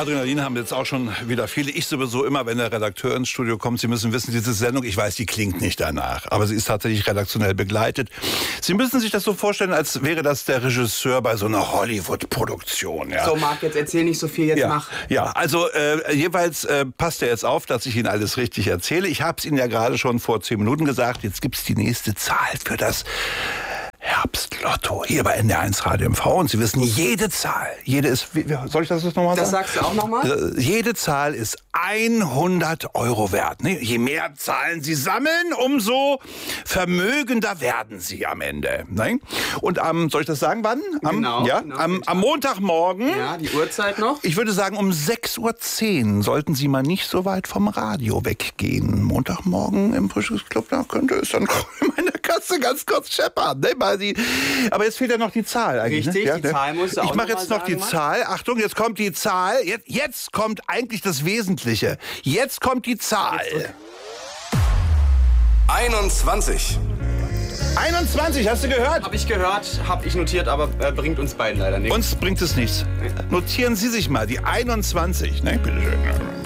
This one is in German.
Adrenalin haben jetzt auch schon wieder viele. Ich sowieso immer, wenn der Redakteur ins Studio kommt. Sie müssen wissen, diese Sendung, ich weiß, die klingt nicht danach, aber sie ist tatsächlich redaktionell begleitet. Sie müssen sich das so vorstellen, als wäre das der Regisseur bei so einer Hollywood-Produktion. Ja. So, Marc, jetzt erzähl nicht so viel, jetzt mach. Ja, also jeweils passt er jetzt auf, dass ich Ihnen alles richtig erzähle. Ich habe es Ihnen ja gerade schon vor 10 Minuten gesagt. Jetzt gibt's die nächste Zahl für das Herbstlotto hier bei NDR1 Radio MV. Und Sie wissen, jede Zahl, soll ich das jetzt nochmal sagen? Das sagst du auch nochmal? Jede Zahl ist 100 Euro wert. Ne? Je mehr Zahlen Sie sammeln, umso vermögender werden Sie am Ende. Ne? Und soll ich das sagen, wann? Genau. Am Montagmorgen. Ja, die Uhrzeit noch? Ich würde sagen, um 6:10 Uhr sollten Sie mal nicht so weit vom Radio weggehen. Montagmorgen im Frühstücksclub, da könnte es dann in meiner Kasse ganz kurz scheppern. Ne? Aber jetzt fehlt ja noch die Zahl eigentlich. Richtig, ne? Ja, die Zahl musst du auch Ich mache jetzt noch die Zahl. Achtung, jetzt kommt die Zahl. Jetzt kommt eigentlich das Wesentliche. Jetzt kommt die Zahl. 21. 21, hast du gehört? Hab ich gehört, hab ich notiert, aber bringt uns beiden leider nichts. Uns bringt es nichts. Notieren Sie sich mal die 21. Ne? Bitte schön.